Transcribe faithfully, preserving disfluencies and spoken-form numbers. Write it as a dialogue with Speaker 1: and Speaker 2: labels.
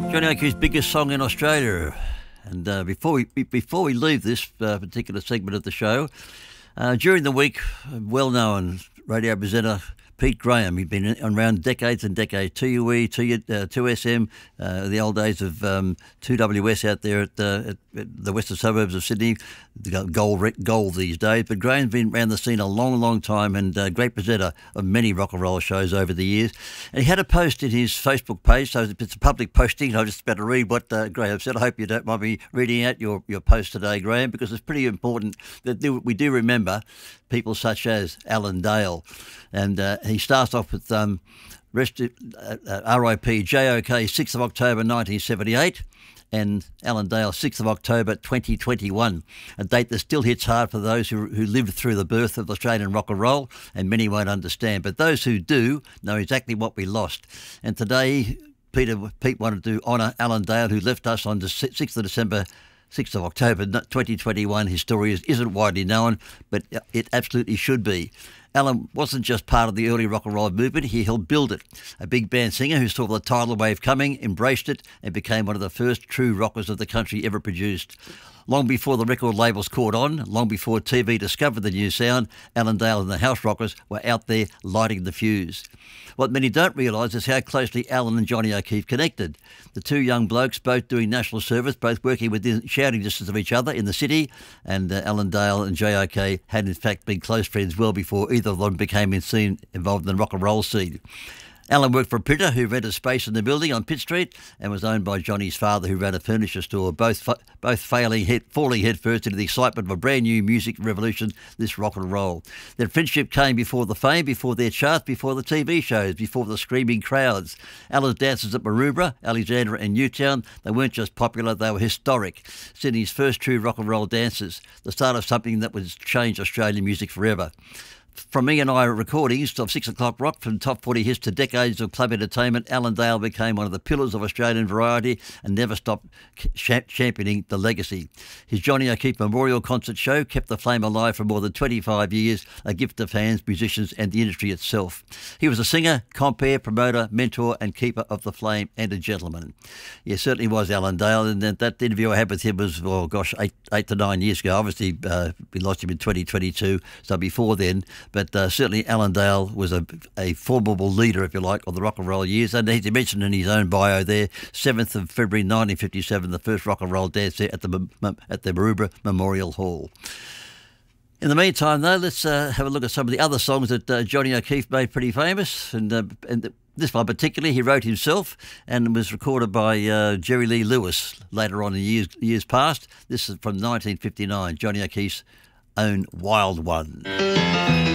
Speaker 1: Johnny O'Keefe's biggest song in Australia. And uh, before we before we leave this uh, particular segment of the show, uh, during the week, well-known radio presenter Pete Graham, he'd been around decades and decades, two U E, two, uh, two S M, uh, the old days of um, two W S out there at the, at, at the western suburbs of Sydney, gold, gold these days. But Graham's been around the scene a long, long time and a great presenter of many rock and roll shows over the years. And he had a post in his Facebook page, so it's a public posting. I'm just about to read what uh, Graham said. I hope you don't mind me reading out your, your post today, Graham, because it's pretty important that we do remember people such as Alan Dale. And uh, he starts off with um, rest, uh, uh, R I P J O K, sixth of October nineteen seventy-eight, and Alan Dale, sixth of October twenty twenty-one, a date that still hits hard for those who, who lived through the birth of Australian rock and roll, and many won't understand. But those who do know exactly what we lost. And today, Peter, Pete wanted to honour Alan Dale, who left us on the sixth of December sixth of October twenty twenty-one. His story isn't widely known, but it absolutely should be. Alan wasn't just part of the early rock and roll movement, he helped build it. A big band singer who saw the tidal wave coming, embraced it, and became one of the first true rockers of the country ever produced. Long before the record labels caught on, long before T V discovered the new sound, Alan Dale and the House Rockers were out there lighting the fuse. What many don't realise is how closely Alan and Johnny O'Keefe connected. The two young blokes, both doing national service, both working within shouting distance of each other in the city, and uh, Alan Dale and J O K had in fact been close friends well before either of them became seen, involved in the rock and roll scene. Alan worked for a printer who rented space in the building on Pitt Street and was owned by Johnny's father, who ran a furniture store, both fa- both failing head, falling headfirst into the excitement of a brand new music revolution, this rock and roll. Their friendship came before the fame, before their charts, before the T V shows, before the screaming crowds. Alan's dances at Maroubra, Alexandra and Newtown, they weren't just popular, they were historic. Sydney's first true rock and roll dancers, the start of something that would change Australian music forever. From me and I recordings of six o'clock rock, from top forty hits to decades of club entertainment, Alan Dale became one of the pillars of Australian variety and never stopped championing the legacy. His Johnny O'Keefe Memorial Concert Show kept the flame alive for more than twenty-five years, a gift to fans, musicians and the industry itself. He was a singer, compere, promoter, mentor and keeper of the flame and a gentleman. Yeah, certainly was Alan Dale, and that interview I had with him was, oh gosh, eight, eight to nine years ago. Obviously, uh, we lost him in twenty twenty-two, so before then. But uh, certainly Alan Dale was a, a formidable leader, if you like, of the rock and roll years. And he mentioned in his own bio there, seventh of February nineteen fifty-seven, the first rock and roll dance there at the at the Maroubra Memorial Hall. In the meantime, though, let's uh, have a look at some of the other songs that uh, Johnny O'Keefe made pretty famous. And, uh, and this one particularly he wrote himself and was recorded by uh, Jerry Lee Lewis later on in years, years past. This is from nineteen fifty-nine, Johnny O'Keefe's own Wild One.